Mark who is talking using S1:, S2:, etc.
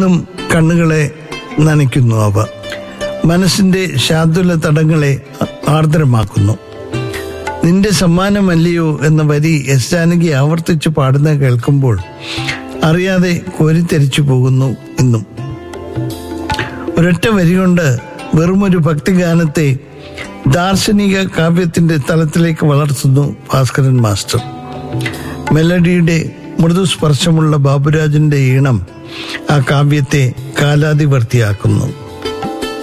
S1: കാലങ്ങളും കണ്ണുകളെ നനയ്ക്കുന്നു. അവ മനസ്സിന്റെ ശാതുല തടങ്ങളെ ആർദ്രമാക്കുന്നു. നിന്റെ സമ്മാനമല്ലയോ എന്ന വരി എസ് ജാനകി ആവർത്തിച്ച് പാടുന്ന കേൾക്കുമ്പോൾ അറിയാതെ കോരിത്തെരിച്ചു പോകുന്നു. ഇന്നും ഒരൊറ്റ വരി കൊണ്ട് വെറുമൊരു ഭക്തിഗാനത്തെ ദാർശനിക കാവ്യത്തിന്റെ തലത്തിലേക്ക് വളർത്തുന്നു ഭാസ്കരൻ മാസ്റ്റർ. മെലഡിയുടെ മൃദുസ്പർശമുള്ള ബാബുരാജിന്റെ ഈണം ആ കാവ്യത്തെ കാലാതിവർത്തിയാക്കുന്നു.